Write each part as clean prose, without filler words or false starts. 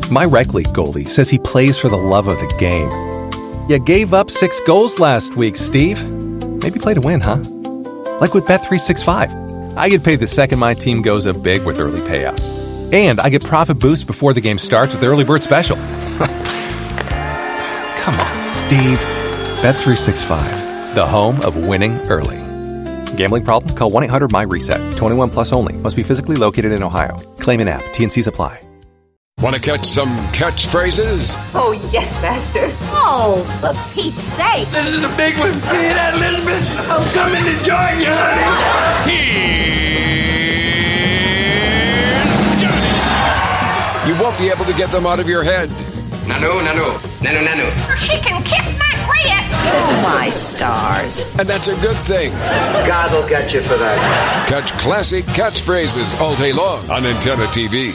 My rec league goalie says he plays for the love of the game. You gave up 6 goals last week, Steve. Maybe play to win, huh? Like with Bet365. I get paid the second my team goes up big with early payout. And I get profit boost before the game starts with Early Bird Special. Come on, Steve. Bet365, the home of winning early. Gambling problem? Call 1-800-MY-RESET. 21 plus only. Must be physically located in Ohio. Claim in app. T&Cs apply. Want to catch some catchphrases? Oh, yes, Master. Oh, for Pete's sake. This is a big one. You hear that, Elizabeth? I'm coming to join you, honey. Here's Johnny. You won't be able to get them out of your head. Nano. She can kiss my grits. Oh, my stars. And that's a good thing. God will get you for that. Catch classic catchphrases all day long on Antenna TV.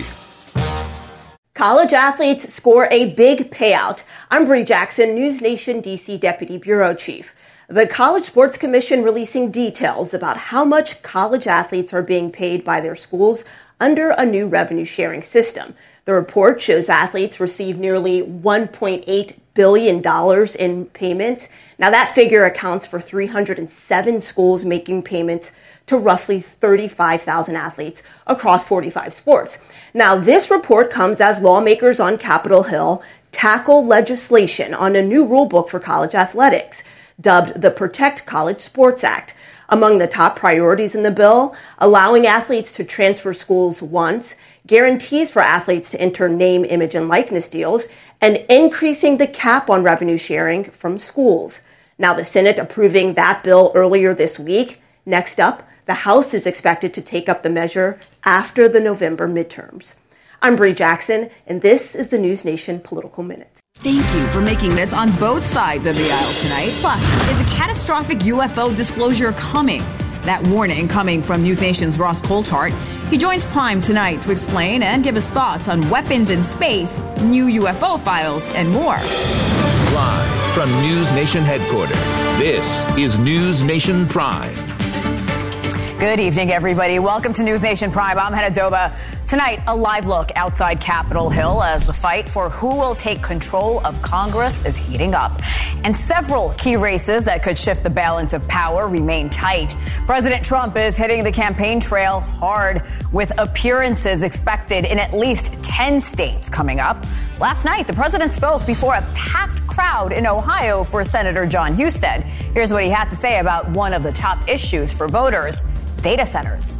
College athletes score a big payout. I'm Bree Jackson, News Nation DC Deputy Bureau Chief. The College Sports Commission releasing details about how much college athletes are being paid by their schools under a new revenue sharing system. The report shows athletes receive nearly $1.8 billion in payment. Now that figure accounts for 307 schools making payments to roughly 35,000 athletes across 45 sports. Now, this report comes as lawmakers on Capitol Hill tackle legislation on a new rulebook for college athletics, dubbed the Protect College Sports Act. Among the top priorities in the bill, allowing athletes to transfer schools once, guarantees for athletes to enter name, image, and likeness deals, and increasing the cap on revenue sharing from schools. Now, the Senate approving that bill earlier this week. Next up, the House is expected to take up the measure after the November midterms. I'm Bree Jackson, and this is the News Nation Political Minute. Thank you for making this on both sides of the aisle tonight. Plus, is a catastrophic UFO disclosure coming? That warning coming from News Nation's Ross Coulthart. He joins Prime tonight to explain and give us thoughts on weapons in space, new UFO files, and more. Live from News Nation headquarters, this is News Nation Prime. Good evening, everybody. Welcome to News Nation Prime. I'm Hannah Doba. Tonight, a live look outside Capitol Hill as the fight for who will take control of Congress is heating up. And several key races that could shift the balance of power remain tight. President Trump is hitting the campaign trail hard with appearances expected in at least 10 states coming up. Last night, the president spoke before a packed crowd in Ohio for Senator Jon Husted. Here's what he had to say about one of the top issues for voters: data centers.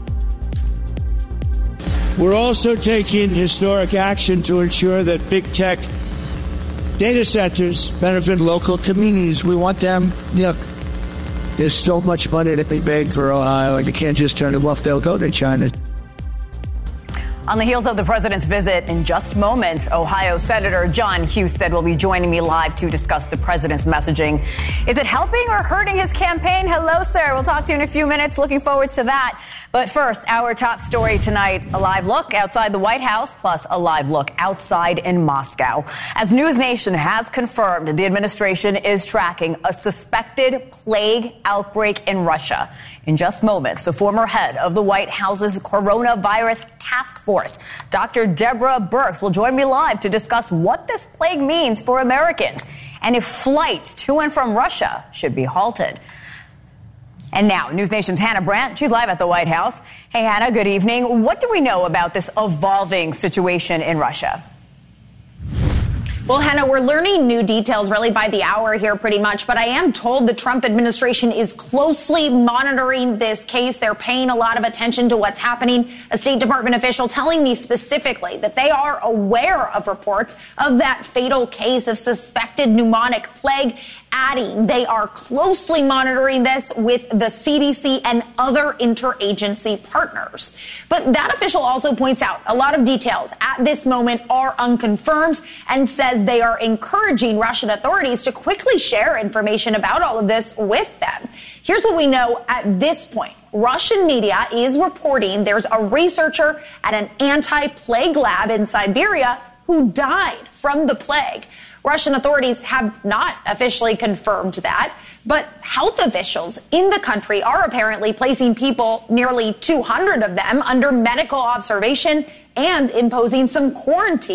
We're also taking historic action to ensure that big tech data centers benefit local communities. We want them. Look, there's so much money to be made for Ohio, and you can't just turn them off. They'll go to China. On the heels of the president's visit, in just moments, Ohio Senator Jon Husted will be joining me live to discuss the president's messaging. Is it helping or hurting his campaign? Hello, sir. We'll talk to you in a few minutes. Looking forward to that. But first, our top story tonight, a live look outside the White House, plus a live look outside in Moscow. As News Nation has confirmed, the administration is tracking a suspected plague outbreak in Russia. In just moments, the former head of the White House's coronavirus task force, Dr. Deborah Birx, will join me live to discuss what this plague means for Americans and if flights to and from Russia should be halted. And now, News Nation's Hannah Brandt. She's live at the White House. Hey, Hannah, good evening. What do we know about this evolving situation in Russia? Well, Hannah, we're learning new details really by the hour here pretty much, but I am told the Trump administration is closely monitoring this case. They're paying a lot of attention to what's happening. A State Department official telling me specifically that they are aware of reports of that fatal case of suspected pneumonic plague, adding they are closely monitoring this with the CDC and other interagency partners. But that official also points out a lot of details at this moment are unconfirmed and says they are encouraging Russian authorities to quickly share information about all of this with them. Here's what we know at this point. Russian media is reporting there's a researcher at an anti-plague lab in Siberia who died from the plague. Russian authorities have not officially confirmed that, but health officials in the country are apparently placing people, nearly 200 of them, under medical observation and imposing some quarantine